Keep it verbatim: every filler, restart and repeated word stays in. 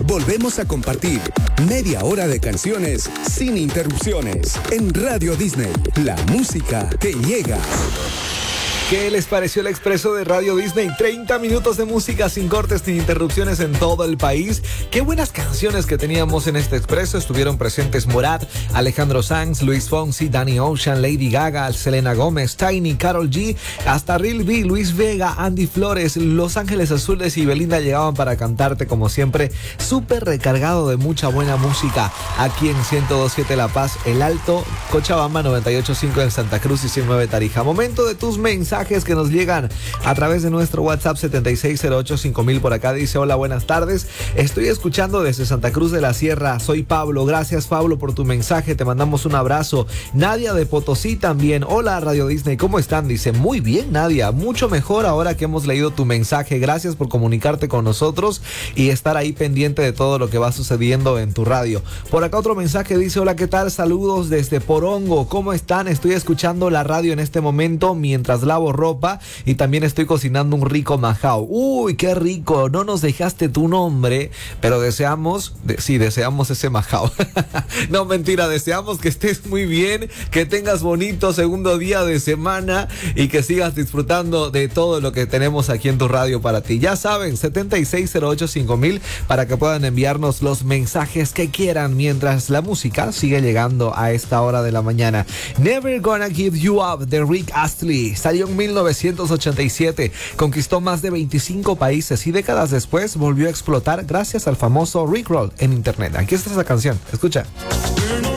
volvemos a compartir media hora de canciones sin interrupciones en Radio Disney. La música que llega. ¿Qué les pareció el expreso de Radio Disney? treinta minutos de música sin cortes ni interrupciones en todo el país. Qué buenas canciones que teníamos en este expreso. Estuvieron presentes Morat, Alejandro Sanz, Luis Fonsi, Danny Ocean, Lady Gaga, Selena Gómez, Tiny, Karol G, hasta Real B, Luis Vega, Andy Flores, Los Ángeles Azules y Belinda llegaban para cantarte como siempre. Súper recargado de mucha buena música aquí en ciento dos punto siete La Paz, El Alto, Cochabamba, noventa y ocho punto cinco en Santa Cruz y ciento nueve Tarija. Momento de tus mensajes que nos llegan a través de nuestro WhatsApp setenta y seis cero ocho cinco mil. Por acá dice: hola, buenas tardes, estoy escuchando desde Santa Cruz de la Sierra, soy Pablo. Gracias, Pablo, por tu mensaje, te mandamos un abrazo. Nadia de Potosí también: hola, Radio Disney, ¿cómo están? Dice: muy bien, Nadia, mucho mejor ahora que hemos leído tu mensaje. Gracias por comunicarte con nosotros y estar ahí pendiente de todo lo que va sucediendo en tu radio. Por acá otro mensaje dice: hola, ¿qué tal? Saludos desde Porongo, ¿cómo están? Estoy escuchando la radio en este momento mientras lavo ropa y también estoy cocinando un rico majao. Uy, qué rico, no nos dejaste tu nombre, pero deseamos, de, sí, deseamos ese majao. No, mentira, deseamos que estés muy bien, que tengas bonito segundo día de semana y que sigas disfrutando de todo lo que tenemos aquí en tu radio para ti. Ya saben, setenta y seis cero ocho cinco mil para que puedan enviarnos los mensajes que quieran mientras la música sigue llegando a esta hora de la mañana. Never Gonna Give You Up de Rick Astley salió en mil novecientos ochenta y siete, conquistó más de veinticinco países y décadas después volvió a explotar gracias al famoso Rickroll en internet. Aquí está esa canción, escucha.